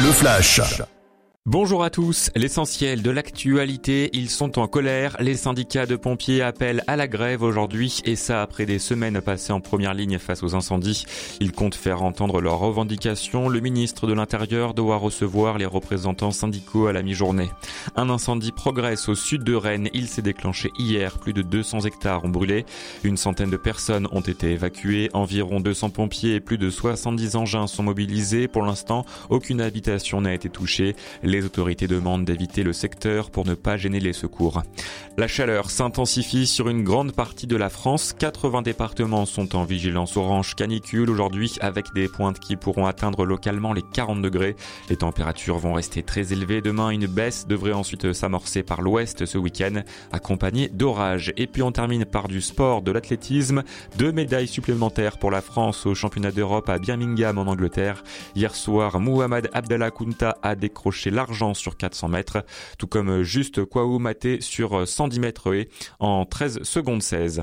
Le flash. Bonjour à tous, l'essentiel de l'actualité, ils sont en colère, les syndicats de pompiers appellent à la grève aujourd'hui et ça après des semaines passées en première ligne face aux incendies. Ils comptent faire entendre leurs revendications, le ministre de l'Intérieur doit recevoir les représentants syndicaux à la mi-journée. Un incendie progresse au sud de Rennes, il s'est déclenché hier, plus de 200 hectares ont brûlé, une centaine de personnes ont été évacuées, environ 200 pompiers et plus de 70 engins sont mobilisés. Pour l'instant, aucune habitation n'a été touchée. Les autorités demandent d'éviter le secteur pour ne pas gêner les secours. La chaleur s'intensifie sur une grande partie de la France. 80 départements sont en vigilance orange canicule aujourd'hui avec des pointes qui pourront atteindre localement les 40 degrés. Les températures vont rester très élevées. Demain, une baisse devrait ensuite s'amorcer par l'ouest ce week-end, accompagnée d'orages. Et puis on termine par du sport, de l'athlétisme. 2 médailles supplémentaires pour la France au championnat d'Europe à Birmingham en Angleterre. Hier soir, Mohamed Abdallah Kounta a décroché l'argent sur 400 mètres, tout comme Juste Kwaou Maté sur 110 mètres haies en 13 secondes 16.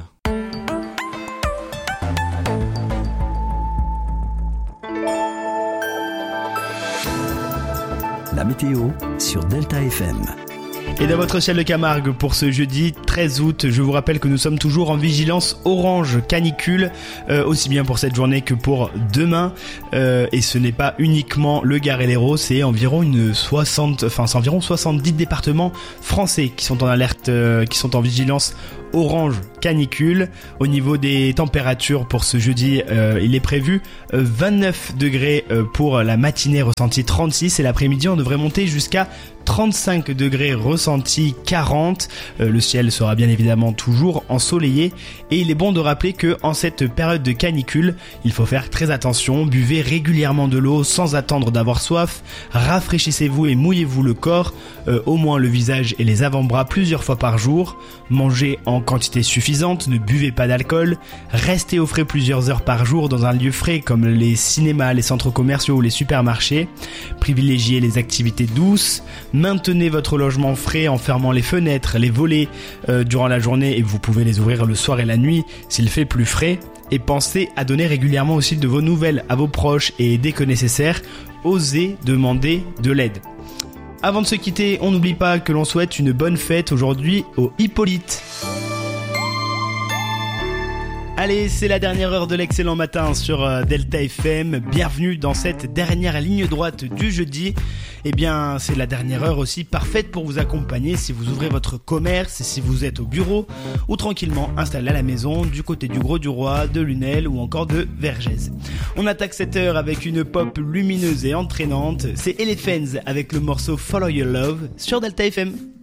La météo sur Delta FM. Et dans votre ciel de Camargue pour ce jeudi 13 août, je vous rappelle que nous sommes toujours en vigilance orange canicule, aussi bien pour cette journée que pour demain. Et ce n'est pas uniquement le Gard et l'Hérault, c'est environ 70 départements français qui sont en alerte, qui sont en vigilance orange canicule. Au niveau des températures pour ce jeudi, il est prévu 29 degrés pour la matinée, ressenti 36, et l'après-midi on devrait monter jusqu'à 35 degrés, ressenti 40. Le ciel sera bien évidemment toujours ensoleillé et il est bon de rappeler que en cette période de canicule, il faut faire très attention. Buvez régulièrement de l'eau sans attendre d'avoir soif. Rafraîchissez-vous et mouillez-vous le corps, au moins le visage et les avant-bras plusieurs fois par jour. Mangez en quantité suffisante, ne buvez pas d'alcool. Restez au frais plusieurs heures par jour dans un lieu frais comme les cinémas, les centres commerciaux ou les supermarchés. Privilégiez les activités douces. Maintenez votre logement frais en fermant les fenêtres, les volets durant la journée, et vous pouvez les ouvrir le soir et la nuit s'il fait plus frais. Et pensez à donner régulièrement aussi de vos nouvelles à vos proches et dès que nécessaire, osez demander de l'aide. Avant de se quitter, on n'oublie pas que l'on souhaite une bonne fête aujourd'hui au Hippolyte. Allez, c'est la dernière heure de l'excellent matin sur Delta FM. Bienvenue dans cette dernière ligne droite du jeudi. Eh bien, c'est la dernière heure aussi parfaite pour vous accompagner si vous ouvrez votre commerce, si vous êtes au bureau ou tranquillement installé à la maison du côté du Grau-du-Roi, de Lunel ou encore de Vergès. On attaque cette heure avec une pop lumineuse et entraînante. C'est Elephants avec le morceau Follow Your Love sur Delta FM.